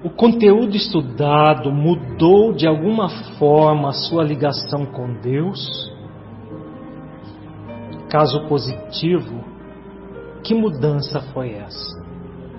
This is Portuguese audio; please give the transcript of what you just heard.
o conteúdo estudado mudou de alguma forma a sua ligação com Deus? Caso positivo, que mudança foi essa?